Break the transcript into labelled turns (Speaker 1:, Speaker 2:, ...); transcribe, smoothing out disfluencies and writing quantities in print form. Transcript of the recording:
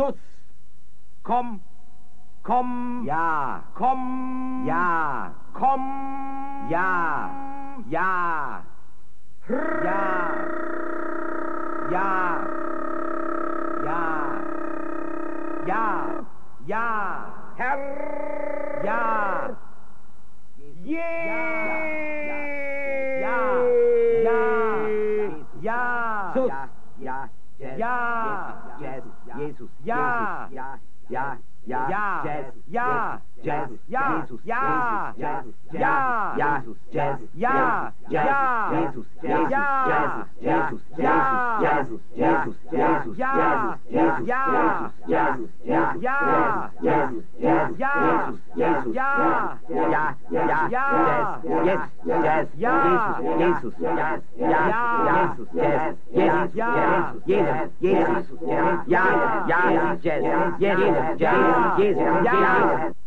Speaker 1: Sus. Komm. Komm.
Speaker 2: Ja.
Speaker 1: Komm.
Speaker 2: Ja.
Speaker 1: Komm.
Speaker 2: Ja. Ja. Ja. Ja. Ja. Ja. Ja.
Speaker 1: Herr.
Speaker 2: Ja.
Speaker 1: Je.
Speaker 2: Ja. Ja.
Speaker 1: Sus.
Speaker 2: Ja.
Speaker 1: Ja.
Speaker 2: Jazz. Jesus.
Speaker 1: Ja.
Speaker 2: Ja. Ja. Ja.
Speaker 1: Ja.
Speaker 2: Jazz.
Speaker 1: Ja.
Speaker 2: Jazz.
Speaker 1: Ja.
Speaker 2: Jesus.
Speaker 1: Ja.
Speaker 2: Jesus.
Speaker 1: Ja.
Speaker 2: Jesus. Jazz.
Speaker 1: Ja. Ja.
Speaker 2: Jesus.
Speaker 1: Ja.
Speaker 2: Jesus.
Speaker 1: Ja.
Speaker 2: Jesus. Jesus. Jesus.
Speaker 1: Ja.
Speaker 2: Jesus.
Speaker 1: Ja.
Speaker 2: Jesus.
Speaker 1: Ja.
Speaker 2: Jesus. Jesus.
Speaker 1: Ja.
Speaker 2: Jesus.
Speaker 1: Ja.
Speaker 2: Ja. Ja.
Speaker 1: Ja.
Speaker 2: Yes. Jazz.
Speaker 1: Ja.
Speaker 2: Jesus. Yes. Ja. Jesus. Yes. Jesus.
Speaker 1: Ja.
Speaker 2: Jesus. Jesus. Ja. Ja. Jazz. Yes. Jesus.
Speaker 1: Ja.
Speaker 2: Jesus.
Speaker 1: Ja.